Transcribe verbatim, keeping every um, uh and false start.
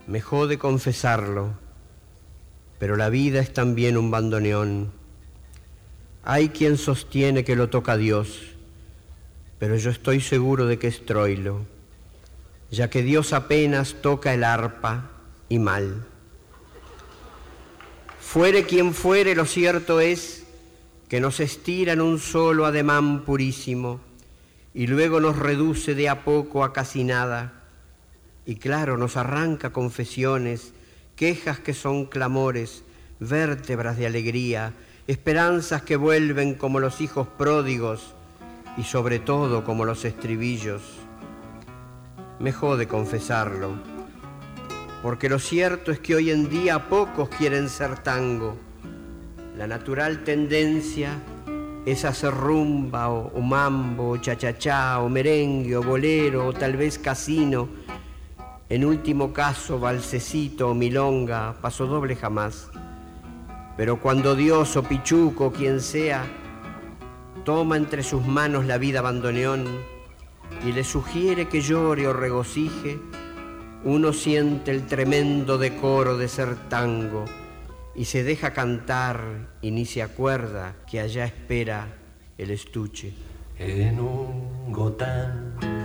Me jode confesarlo, pero la vida es también un bandoneón. Hay quien sostiene que lo toca Dios, pero yo estoy seguro de que es Troilo, ya que Dios apenas toca el arpa y mal. Fuere quien fuere, lo cierto es que nos estira en un solo ademán purísimo y luego nos reduce de a poco a casi nada. Y claro, nos arranca confesiones, quejas que son clamores, vértebras de alegría, esperanzas que vuelven como los hijos pródigos y sobre todo como los estribillos. Me jode confesarlo, porque lo cierto es que hoy en día pocos quieren ser tango. La natural tendencia es hacer rumba o, o mambo, o cha-cha-cha, o merengue, o bolero, o tal vez casino. En último caso, valsecito o milonga, paso doble jamás. Pero cuando Dios o Pichuco, quien sea, toma entre sus manos la vida bandoneón y le sugiere que llore o regocije, uno siente el tremendo decoro de ser tango y se deja cantar y ni se acuerda que allá espera el estuche. En un gotán